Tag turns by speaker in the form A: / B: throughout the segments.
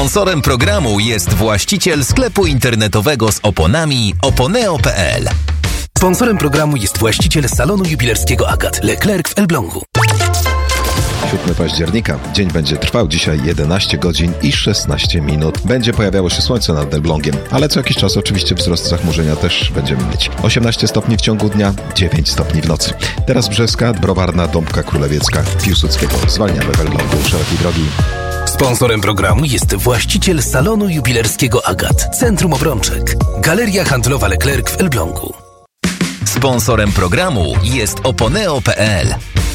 A: Sponsorem programu jest właściciel sklepu internetowego z oponami oponeo.pl.
B: Sponsorem programu jest właściciel salonu jubilerskiego Agat Leclerc w Elblągu.
C: 7 października. Dzień będzie trwał dzisiaj 11 godzin i 16 minut. Będzie pojawiało się słońce nad Elblągiem, ale co jakiś czas oczywiście wzrost zachmurzenia też będziemy mieć. 18 stopni w ciągu dnia, 9 stopni w nocy. Teraz Brzeska, Browarna, Dąbka Królewiecka, Piłsudskiego. Zwalniamy w Elblągu szerokiej drogi.
B: Sponsorem programu jest właściciel salonu jubilerskiego Agat, Centrum Obrączek, Galeria Handlowa Leclerc w Elblągu.
A: Sponsorem programu jest oponeo.pl.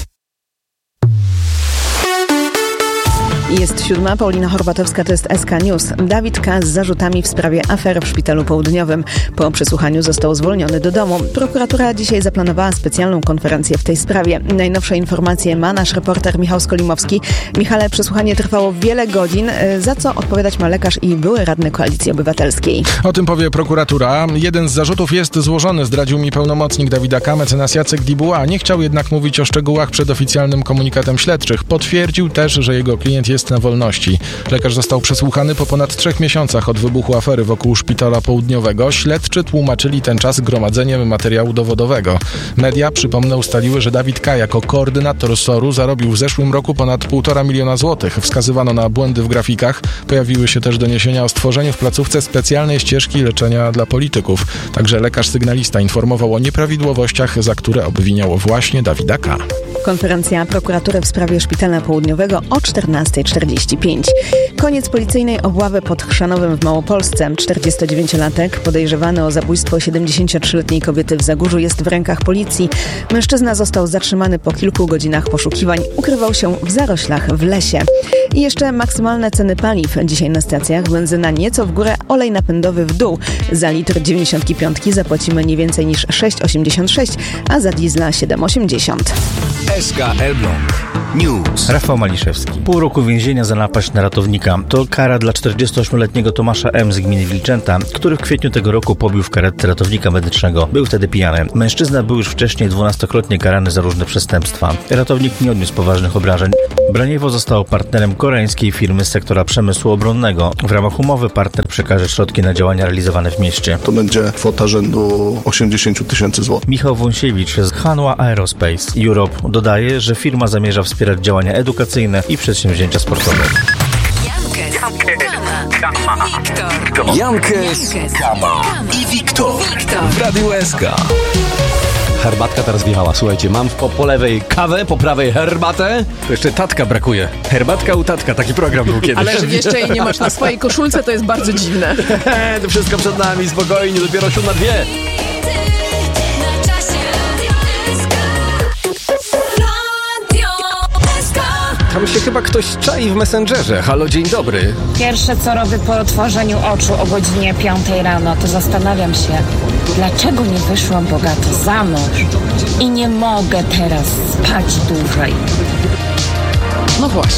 D: Jest 7. Paulina Horbatowska, to jest SK News. Dawid K. z zarzutami w sprawie afer w Szpitalu Południowym. Po przesłuchaniu został zwolniony do domu. Prokuratura dzisiaj zaplanowała specjalną konferencję w tej sprawie. Najnowsze informacje ma nasz reporter Michał Skolimowski. Michale, przesłuchanie trwało wiele godzin, za co odpowiadać ma lekarz i były radny Koalicji Obywatelskiej.
E: O tym powie prokuratura. Jeden z zarzutów jest złożony, zdradził mi pełnomocnik Dawida K. Mecenas Jacek Dibuła. Nie chciał jednak mówić o szczegółach przed oficjalnym komunikatem śledczych. Potwierdził też, że jego klient jest na wolności. Lekarz został przesłuchany po ponad 3 miesiącach od wybuchu afery wokół Szpitala Południowego. Śledczy tłumaczyli ten czas gromadzeniem materiału dowodowego. Media, przypomnę, ustaliły, że Dawid K. jako koordynator SOR-u zarobił w zeszłym roku ponad 1,5 miliona złotych. Wskazywano na błędy w grafikach. Pojawiły się też doniesienia o stworzeniu w placówce specjalnej ścieżki leczenia dla polityków. Także lekarz sygnalista informował o nieprawidłowościach, za które obwiniał właśnie Dawida K.
D: Konferencja prokuratury w sprawie Szpitala Południowego o 14:45. Koniec policyjnej obławy pod Chrzanowem w Małopolsce. 49-latek podejrzewany o zabójstwo 73-letniej kobiety w Zagórzu jest w rękach policji. Mężczyzna został zatrzymany po kilku godzinach poszukiwań. Ukrywał się w zaroślach w lesie. I jeszcze maksymalne ceny paliw. Dzisiaj na stacjach benzyna nieco w górę, olej napędowy w dół. Za litr 95 zapłacimy nie więcej niż 6,86, a za diesla 7,80.
B: SK Elbląg News.
F: Rafał Maliszewski. Pół roku więzienia za napaść na ratownika. To kara dla 48-letniego Tomasza M. z gminy Wilczęta, który w kwietniu tego roku pobił w karetce ratownika medycznego. Był wtedy pijany. Mężczyzna był już wcześniej 12-krotnie karany za różne przestępstwa. Ratownik nie odniósł poważnych obrażeń. Braniewo został partnerem koreańskiej firmy z sektora przemysłu obronnego. W ramach umowy partner przekaże środki na działania realizowane w mieście.
G: To będzie kwota rzędu 80 000 złotych.
F: Michał Wąsiewicz z Hanwha Aerospace Europe dodaje, że firma zamierza wspierać działania edukacyjne i przedsięwzięcia sportowe.
B: Jankes, Kama i Wiktor w Radiu SK.
H: Herbatka teraz wjechała. Słuchajcie, mam po lewej kawę, po prawej herbatę. To jeszcze tatka brakuje. Herbatka u tatka, taki program był kiedyś.
I: Ale że jeszcze jej nie masz na swojej koszulce, to jest bardzo dziwne.
H: To wszystko przed nami, spokojnie, dopiero 7:02. Tam się chyba ktoś czai w Messengerze. Halo, dzień dobry.
J: Pierwsze, co robię po otworzeniu oczu o godzinie 5 rano, to zastanawiam się, dlaczego nie wyszłam bogato za mąż i nie mogę teraz spać dłużej.
I: No właśnie.